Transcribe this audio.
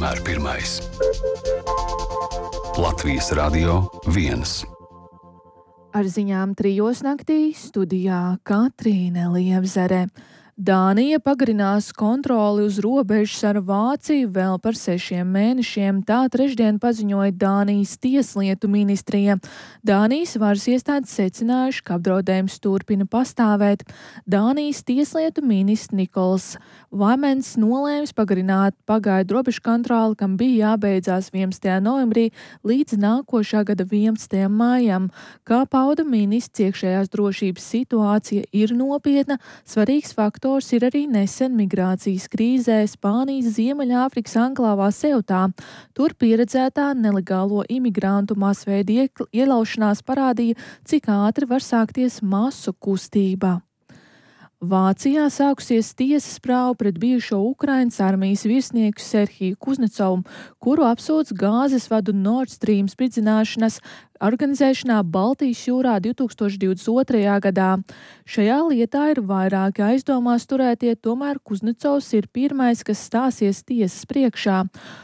vienmēr pirmais. Latvijas Radio 1. Ar ziņām 3 naktī studijā Katrīne Lievzere. Dānija pagarinās kontroli uz robežas ar Vāciju vēl par 6 mēnešiem, tā trešdien paziņoja Dānijas tieslietu ministrija. Dānijas varas iestādes secinājuši, ka apdraudējums turpina pastāvēt. Dānijas tieslietu ministrs Nikols Vamens nolēmis pagarināt pagaidu robežu kontroli, kam bija jābeidzās 11. novembrī līdz nākošā gada 11. maijam. Kā pauda ministrs, iekšējās drošības situācija ir nopietna, svarīgs faktors ir arī nesen migrācijas krīzē Spānijas Ziemeļāfrikas anklāvā Seutā. Tur pieredzētā nelegālo imigrantu masveida ielaušanās parādīja, cik ātri var sākties masu kustība. Vācijā sākusies tiesas prāva pret bijušo Ukrainas armijas virsnieku Serhiju Kuznecovu, kuru apsūdz gāzes vadu Nord Stream spridzināšanas organizēšanā Baltijas jūrā 2022. gadā. Šajā lietā ir vairāki aizdomās turētie, tomēr Kuznecovs ir pirmais, kas stāsies tiesas priekšā.